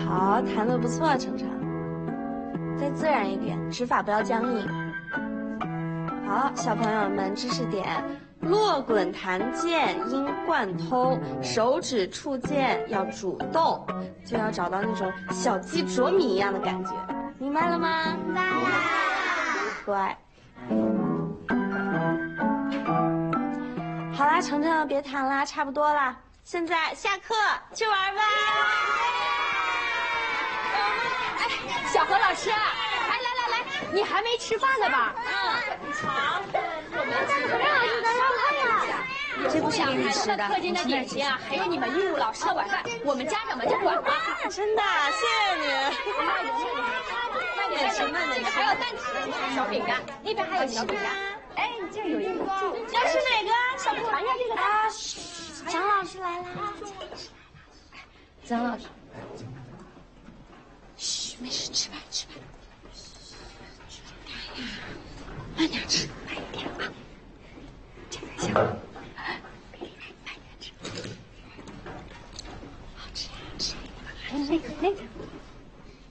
好，弹得不错，程程。再自然一点，指法不要僵硬。好，小朋友们，知识点：落滚弹键应贯通，手指触键要主动，就要找到那种小鸡啄米一样的感觉，明白了吗？ 明白了。 乖。好啦，程程，别弹啦，差不多啦，现在下课去玩吧。 小何老师，哎，来，你还没吃饭呢吧？ 好，我们任老师的上课呀。 这不是给你吃的， 课间的点心啊，还有你们义务老师的晚饭，我们家长们就管了。 真的，谢谢你。 慢点吃，这个还有蛋挞、小饼干，那边还有小饼干。哎，你这有一个， 要吃哪个？小朋友尝一下这个蛋。 蒋老师来了。 蒋老师。嘘，没事，吃吧。慢点吃，慢一点啊。这个香，慢点吃。好吃呀，吃。 那个。